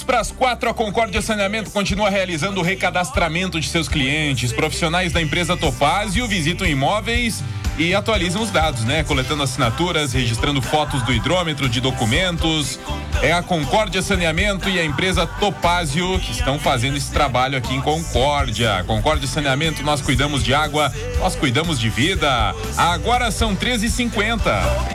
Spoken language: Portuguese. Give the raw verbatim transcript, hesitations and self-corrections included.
para as quatro, a Concórdia Saneamento continua realizando o recadastramento de seus clientes. Profissionais da empresa Topázio visitam imóveis e atualizam os dados, né? Coletando assinaturas, registrando fotos do hidrômetro, de documentos. É a Concórdia Saneamento e a empresa Topázio que estão fazendo esse trabalho aqui em Concórdia. Concórdia Saneamento, nós cuidamos de água, nós cuidamos de vida. Agora são treze e cinquenta.